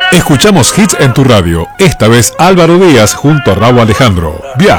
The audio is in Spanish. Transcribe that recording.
Escuchamos hits en tu radio. Esta vez Álvaro Díaz junto a Raúl Alejandro. Viaja.